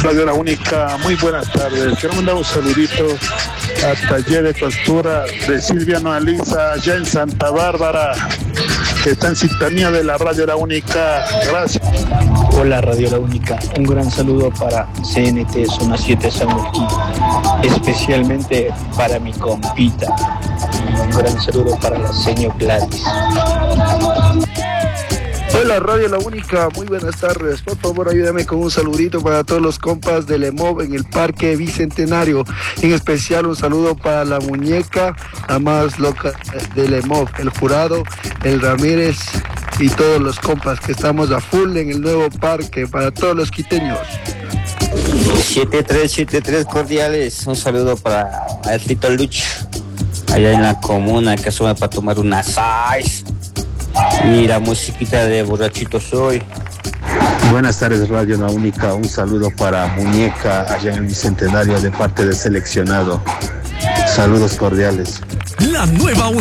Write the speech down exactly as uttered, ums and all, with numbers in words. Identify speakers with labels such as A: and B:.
A: Radio La Única, muy buenas tardes. Quiero mandar un saludito a Taller de Costura de Silviano Aliza, allá en Santa Bárbara, que está en sintonía de la Radio La Única. Gracias.
B: Hola Radio La Única, un gran saludo para C N T Zona siete Samuquí, especialmente para mi compita. Un gran saludo para la señor Gladys.
C: Hola Radio La Única, muy buenas tardes. Por favor ayúdame con un saludito para todos los compas del EMOV en el Parque Bicentenario. En especial un saludo para la muñeca, la más loca del EMOV, el Jurado, el Ramírez y todos los compas que estamos a full en el nuevo parque para todos los quiteños.
D: siete tres siete tres cordiales, un saludo para Alfito Luch, allá en la comuna que sube para tomar unas seis. Mira, musiquita de borrachito soy.
E: Buenas tardes Radio La Única, un saludo para Muñeca allá en el Bicentenario de parte del seleccionado. Saludos cordiales.
F: La nueva